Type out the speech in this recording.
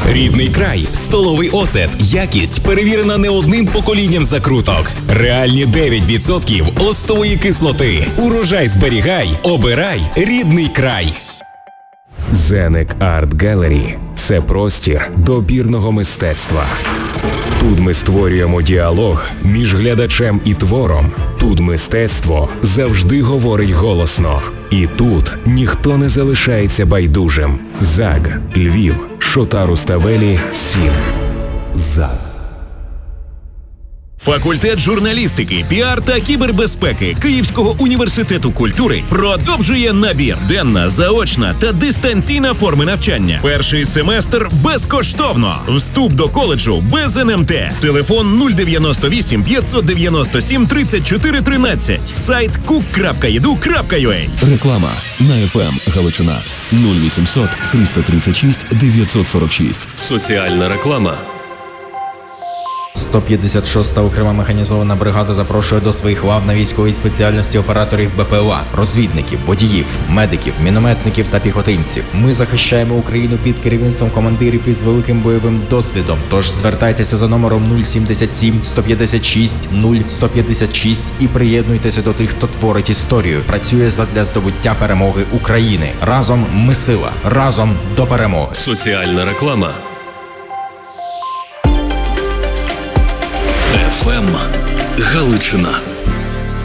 Рідний край, столовий оцет, якість перевірена не одним поколінням закруток. Реальні 9% оцтової кислоти. Урожай зберігай, обирай рідний край. Зенек Арт Гелері – це простір добірного мистецтва. Тут ми створюємо діалог між глядачем і твором. Тут мистецтво завжди говорить голосно. І тут ніхто не залишається байдужим. ЗАГ, Львів, Шота Руставелі, Сін. ЗАГ. Факультет журналістики, піар та кібербезпеки Київського університету культури продовжує набір. Денна, заочна та дистанційна форми навчання. Перший семестр безкоштовно. Вступ до коледжу без НМТ. Телефон 098 597 34 13. Сайт cook.edu.ua. Реклама на FM Галичина 0800 336 946. Соціальна реклама. 156-та окрема механізована бригада запрошує до своїх лав на військовій спеціальності операторів БПЛА, розвідників, водіїв, медиків, мінометників та піхотинців. Ми захищаємо Україну під керівництвом командирів із великим бойовим досвідом. Тож звертайтеся за номером 077 156 0156 і приєднуйтеся до тих, хто творить історію, працює задля здобуття перемоги України. Разом ми сила, разом до перемоги. Соціальна реклама. FM Галичина.